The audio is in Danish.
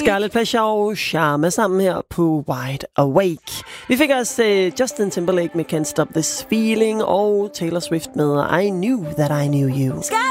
Scarlet Pleasure og Charme sammen her på Wide Awake. Vi fik også Justin Timberlake med Can't Stop This Feeling og Taylor Swift med I Knew That I Knew You.